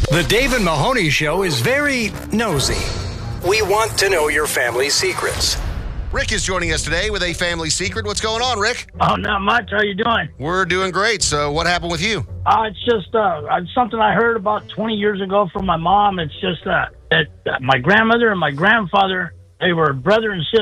The Dave and Mahoney Show is very nosy. We want to know your family's secrets. Rick is joining us today with a family secret. What's going on, Rick? Oh, not much. How you doing? We're doing great. So what happened with you? It's just something I heard about 20 years ago from my mom. It's just that my grandmother and my grandfather, they were brother and sister.